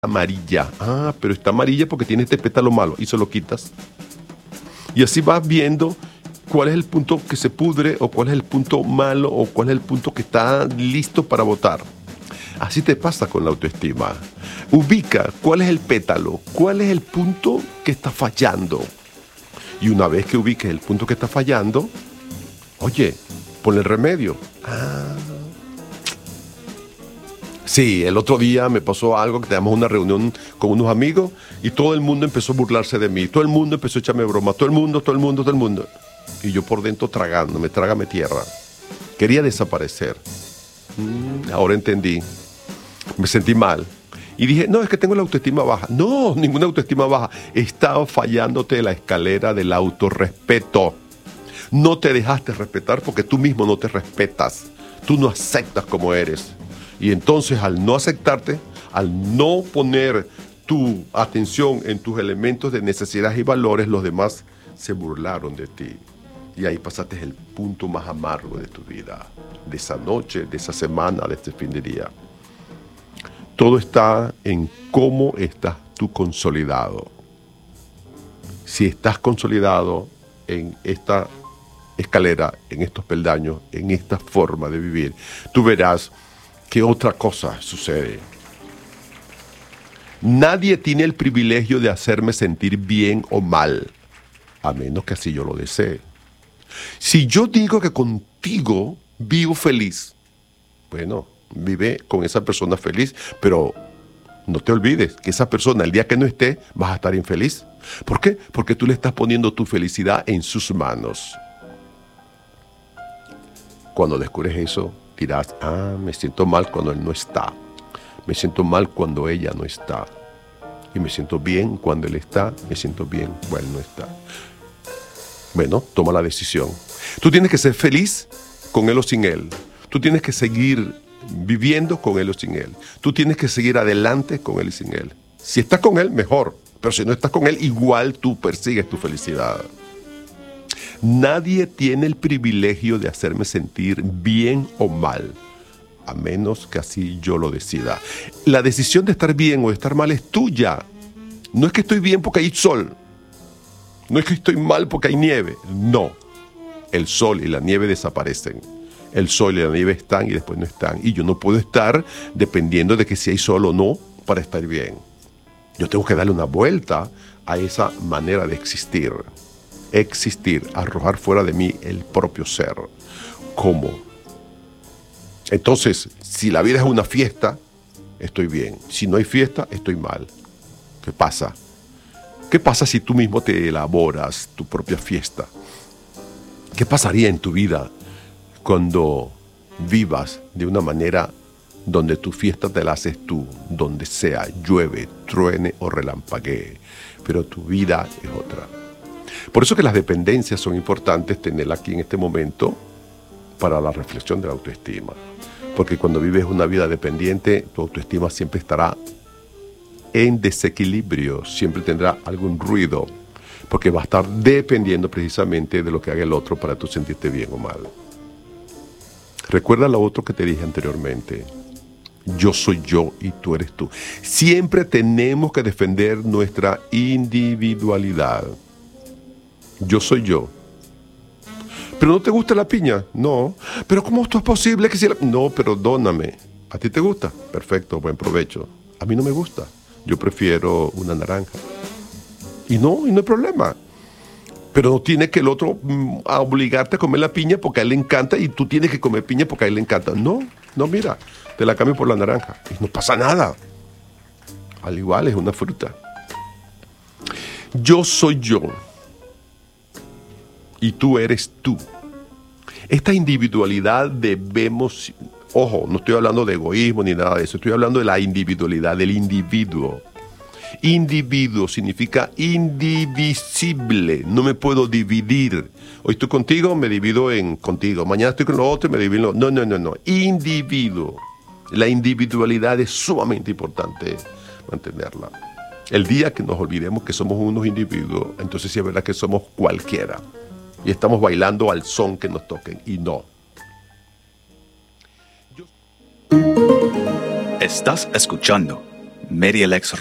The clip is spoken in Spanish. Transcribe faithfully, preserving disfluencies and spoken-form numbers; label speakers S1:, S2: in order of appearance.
S1: amarilla. Ah, pero está amarilla porque tiene este pétalo malo y se lo quitas. Y así vas viendo cuál es el punto que se pudre o cuál es el punto malo o cuál es el punto que está listo para botar. Así te pasa con la autoestima. Ubica cuál es el pétalo, cuál es el punto que está fallando. Y una vez que ubiques el punto que está fallando, oye, ponle el remedio. Ah. Sí, el otro día me pasó algo que teníamos una reunión con unos amigos y todo el mundo empezó a burlarse de mí. Todo el mundo empezó a echarme broma. Todo el mundo, todo el mundo, todo el mundo. Y yo por dentro tragándome, trágame tierra. Quería desaparecer. Mm, ahora entendí. Me sentí mal. Y dije, no, es que tengo la autoestima baja. No, ninguna autoestima baja. Estaba fallándote la escalera del autorrespeto. No te dejaste respetar porque tú mismo no te respetas. Tú no aceptas como eres. Y entonces al no aceptarte, al no poner tu atención en tus elementos de necesidad y valores, los demás se burlaron de ti. Y ahí pasaste el punto más amargo de tu vida, de esa noche, de esa semana, de este fin de día. Todo está en cómo estás tú consolidado. Si estás consolidado en esta escalera, en estos peldaños, en esta forma de vivir, tú verás que otra cosa sucede. Nadie tiene el privilegio de hacerme sentir bien o mal, a menos que así yo lo desee. Si yo digo que contigo vivo feliz, bueno, vive con esa persona feliz, pero no te olvides que esa persona, el día que no esté, vas a estar infeliz. ¿Por qué? Porque tú le estás poniendo tu felicidad en sus manos. Cuando descubres eso, dirás, ah, me siento mal cuando él no está. Me siento mal cuando ella no está. Y me siento bien cuando él está. Me siento bien cuando él no está. Bueno, toma la decisión. Tú tienes que ser feliz con él o sin él. Tú tienes que seguir viviendo con él o sin él. Tú tienes que seguir adelante con él y sin él. Si estás con él, mejor. Pero si no estás con él, igual tú persigues tu felicidad. Nadie tiene el privilegio de hacerme sentir bien o mal, a menos que así yo lo decida. La decisión de estar bien o de estar mal es tuya. No es que estoy bien porque hay sol. No es que estoy mal porque hay nieve. No. El sol y la nieve desaparecen. El sol y la nieve están y después no están. Y yo no puedo estar dependiendo de que si hay sol o no para estar bien. Yo tengo que darle una vuelta a esa manera de existir. Existir, arrojar fuera de mí el propio ser. ¿Cómo? Entonces, si la vida es una fiesta, estoy bien. Si no hay fiesta, estoy mal. ¿Qué pasa? ¿Qué pasa si tú mismo te elaboras tu propia fiesta? ¿Qué pasaría en tu vida cuando vivas de una manera donde tu fiesta te la haces tú, donde sea, llueve, truene o relampaguee, pero tu vida es otra? Por eso que las dependencias son importantes tenerlas aquí en este momento para la reflexión de la autoestima. Porque cuando vives una vida dependiente, tu autoestima siempre estará en desequilibrio, siempre tendrá algún ruido, porque va a estar dependiendo precisamente de lo que haga el otro para tú sentirte bien o mal. Recuerda lo otro que te dije anteriormente. Yo soy yo y tú eres tú. Siempre tenemos que defender nuestra individualidad. Yo soy yo. ¿Pero no te gusta la piña? No. ¿Pero cómo esto es posible que si la... No, perdóname. ¿A ti te gusta? Perfecto, buen provecho. A mí no me gusta. Yo prefiero una naranja. Y no, y no hay problema. Pero no tiene que el otro mm, a obligarte a comer la piña porque a él le encanta y tú tienes que comer piña porque a él le encanta. No, no, mira, te la cambio por la naranja. Y no pasa nada. Al igual es una fruta. Yo soy yo. Y tú eres tú. Esta individualidad debemos... Ojo, no estoy hablando de egoísmo ni nada de eso. Estoy hablando de la individualidad, del individuo. Individuo significa indivisible. No me puedo dividir. Hoy estoy contigo, me divido en contigo. Mañana estoy con lo otro, me divido en lo... No, no, no, no. Individuo. La individualidad es sumamente importante mantenerla. El día que nos olvidemos que somos unos individuos, entonces sí es verdad que somos cualquiera. Y estamos bailando al son que nos toquen. Y no.
S2: Estás escuchando Mary Alex